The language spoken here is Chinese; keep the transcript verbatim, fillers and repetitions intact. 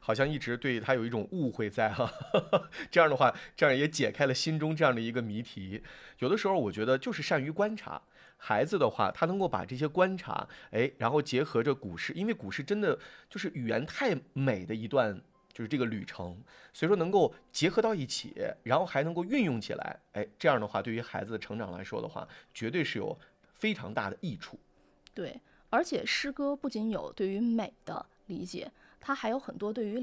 好像一直对他有一种误会在哈，这样的话，这样也解开了心中这样的一个谜题。有的时候我觉得就是善于观察。孩子的话，他能够把这些观察，哎，然后结合着古诗，因为古诗真的就是语言太美的一段，就是这个旅程，所以说能够结合到一起，然后还能够运用起来，哎，这样的话，对于孩子的成长来说的话，绝对是有非常大的益处。 对，而且诗歌不仅有对于美的理解，它还有很多对于